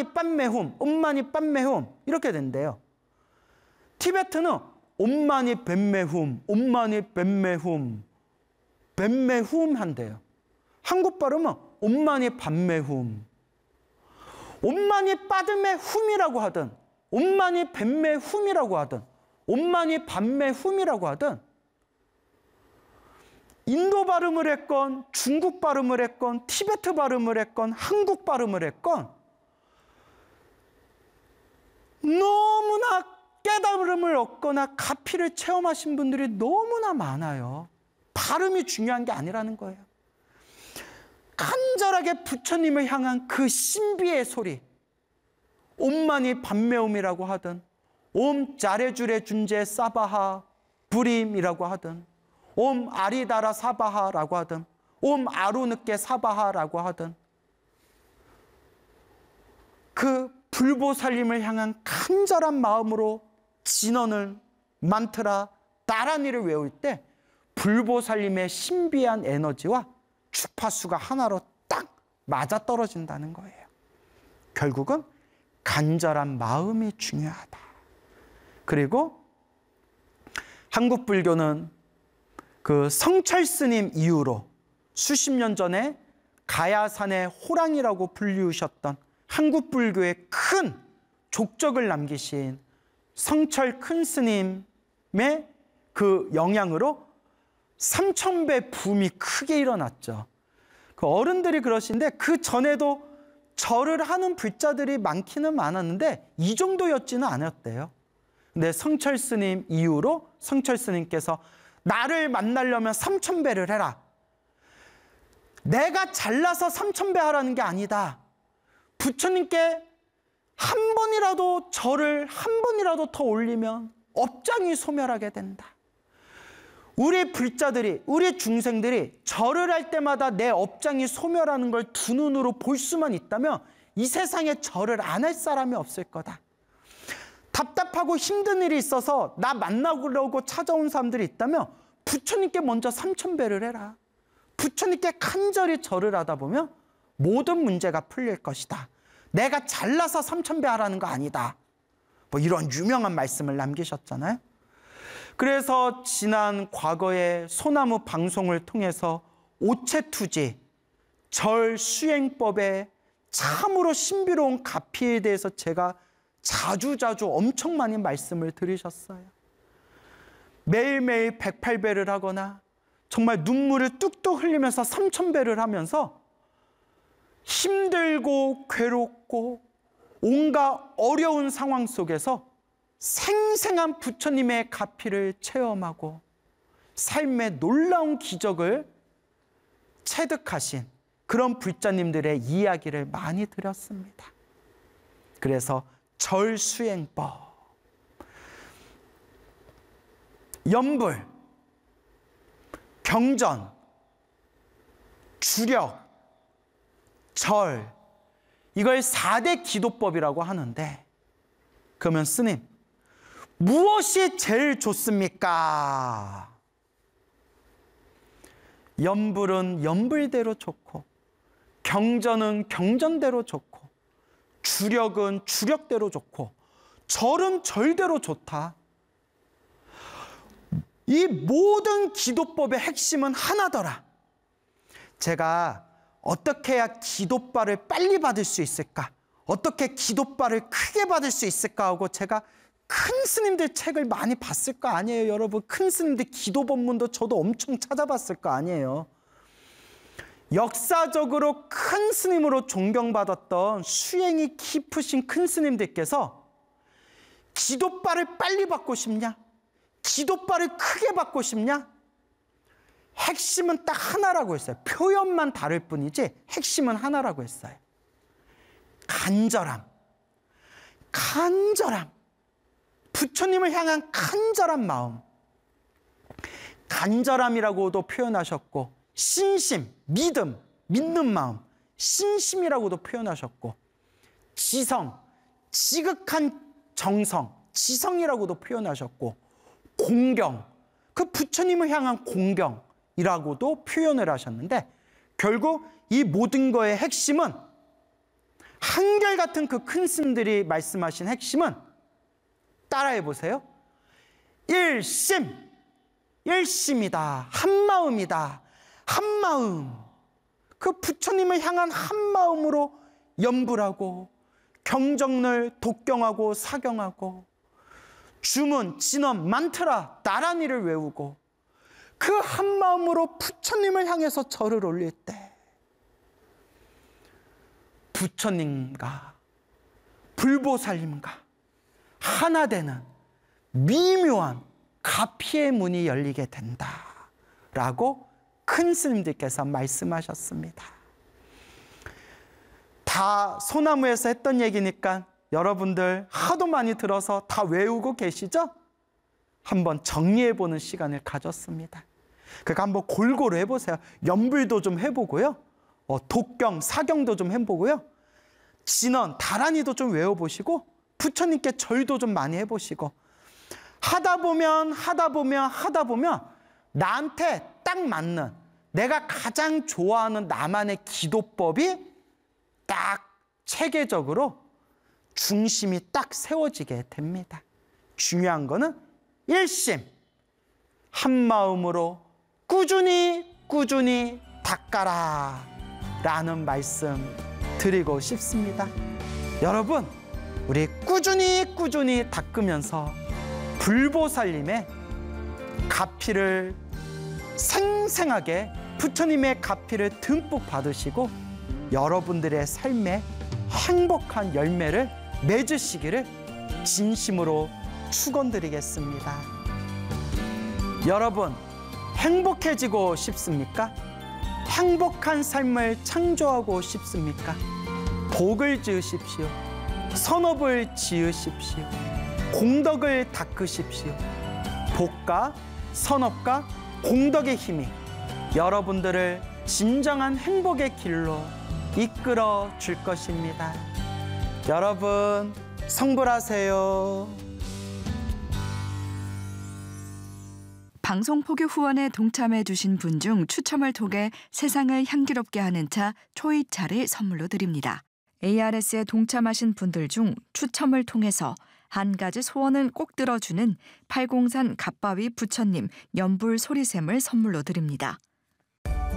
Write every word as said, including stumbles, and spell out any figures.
엄마니 빤매훔, 엄마니 빤매훔 이렇게 된대요. 티베트는 엄마니 뱀매훔, 엄마니 뱀매훔, 뱀매훔 한대요. 한국 발음은 엄마니 밤매훔. 엄마니 빠드매훔이라고 하든, 엄마니 뱀매훔이라고 하든, 엄마니 밤매훔이라고 하든, 인도 발음을 했건, 중국 발음을 했건, 티베트 발음을 했건, 한국 발음을 했건, 너무나 깨달음을 얻거나 가피를 체험하신 분들이 너무나 많아요. 발음이 중요한 게 아니라는 거예요. 간절하게 부처님을 향한 그 신비의 소리, 옴만이 밤매움이라고 하든, 옴 자레주레 준제 사바하 부림이라고 하든, 옴 아리다라 사바하라고 하든, 옴 아루느께 사바하라고 하든, 그 불보살님을 향한 간절한 마음으로 진언을, 만트라, 나란히를 외울 때 불보살님의 신비한 에너지와 주파수가 하나로 딱 맞아떨어진다는 거예요. 결국은 간절한 마음이 중요하다. 그리고 한국 불교는 그 성철 스님 이후로 수십 년 전에 가야산의 호랑이라고 불리우셨던 한국 불교의 큰 족적을 남기신 성철 큰 스님의 그 영향으로 삼천 배 붐이 크게 일어났죠. 그 어른들이 그러신데 그 전에도 절을 하는 불자들이 많기는 많았는데 이 정도였지는 않았대요. 근데 성철 스님 이후로 성철 스님께서 나를 만나려면 삼천 배를 해라. 내가 잘나서 삼천 배 하라는 게 아니다. 부처님께 한 번이라도 절을 한 번이라도 더 올리면 업장이 소멸하게 된다. 우리 불자들이, 우리 중생들이 절을 할 때마다 내 업장이 소멸하는 걸 두 눈으로 볼 수만 있다면 이 세상에 절을 안 할 사람이 없을 거다. 답답하고 힘든 일이 있어서 나 만나려고 찾아온 사람들이 있다면 부처님께 먼저 삼천 배를 해라. 부처님께 간절히 절을 하다 보면 모든 문제가 풀릴 것이다. 내가 잘나서 삼천 배 하라는 거 아니다. 뭐 이런 유명한 말씀을 남기셨잖아요. 그래서 지난 과거에 소나무 방송을 통해서 오체투지, 절 수행법의 참으로 신비로운 가피에 대해서 제가 자주자주 엄청 많이 말씀을 드리셨어요. 매일매일 백팔 배를 하거나 정말 눈물을 뚝뚝 흘리면서 삼천 배를 하면서 힘들고 괴롭고 온갖 어려운 상황 속에서 생생한 부처님의 가피를 체험하고 삶의 놀라운 기적을 체득하신 그런 불자님들의 이야기를 많이 드렸습니다. 그래서 절수행법, 염불, 경전, 주력, 절, 이걸 사 대 기도법이라고 하는데, 그러면 스님, 무엇이 제일 좋습니까? 염불은 염불대로 좋고, 경전은 경전대로 좋고, 주력은 주력대로 좋고, 절은 절대로 좋다. 이 모든 기도법의 핵심은 하나더라. 제가 어떻게 해야 기도발을 빨리 받을 수 있을까? 어떻게 기도발을 크게 받을 수 있을까 하고 제가 큰 스님들 책을 많이 봤을 거 아니에요, 여러분. 큰 스님들 기도 법문도 저도 엄청 찾아봤을 거 아니에요. 역사적으로 큰 스님으로 존경받았던 수행이 깊으신 큰 스님들께서 기도발을 빨리 받고 싶냐? 기도발을 크게 받고 싶냐? 핵심은 딱 하나라고 했어요. 표현만 다를 뿐이지 핵심은 하나라고 했어요. 간절함. 간절함. 부처님을 향한 간절한 마음. 간절함이라고도 표현하셨고, 신심, 믿음, 믿는 마음, 신심이라고도 표현하셨고, 지성, 지극한 정성, 지성이라고도 표현하셨고, 공경, 그 부처님을 향한 공경이라고도 표현을 하셨는데, 결국 이 모든 거의 핵심은 한결같은 그 큰 스님들이 말씀하신 핵심은 따라해 보세요. 일심, 일심이다. 한마음이다. 한마음. 그 부처님을 향한 한마음으로 염불하고 경정을 독경하고 사경하고 주문, 진언, 만트라, 나란히를 외우고 그 한마음으로 부처님을 향해서 절을 올릴 때 부처님과 불보살님과 하나 되는 미묘한 가피의 문이 열리게 된다라고 큰 스님들께서 말씀하셨습니다. 다 소나무에서 했던 얘기니까 여러분들 하도 많이 들어서 다 외우고 계시죠? 한번 정리해보는 시간을 가졌습니다. 그러니까 한번 골고루 해보세요. 염불도 좀 해보고요. 어, 독경, 사경도 좀 해보고요. 진언, 다란이도 좀 외워보시고 부처님께 절도 좀 많이 해보시고 하다 보면 하다 보면 하다 보면 나한테 딱 맞는 내가 가장 좋아하는 나만의 기도법이 딱 체계적으로 중심이 딱 세워지게 됩니다. 중요한 거는 일심, 한마음으로 꾸준히 꾸준히 닦아라 라는 말씀 드리고 싶습니다. 여러분, 우리 꾸준히 꾸준히 닦으면서 불보살님의 가피를 생생하게 부처님의 가피를 듬뿍 받으시고 여러분들의 삶에 행복한 열매를 맺으시기를 진심으로 축원드리겠습니다. 여러분, 행복해지고 싶습니까? 행복한 삶을 창조하고 싶습니까? 복을 지으십시오. 선업을 지으십시오. 공덕을 닦으십시오. 복과 선업과 공덕의 힘이 여러분들을 진정한 행복의 길로 이끌어 줄 것입니다. 여러분, 성불하세요. 방송 포교 후원에 동참해 주신 분 중 추첨을 통해 세상을 향기롭게 하는 차 초이차를 선물로 드립니다. 에이알에스에 동참하신 분들 중 추첨을 통해서 한 가지 소원은 꼭 들어주는 팔공산 갓바위 부처님 연불 소리샘을 선물로 드립니다.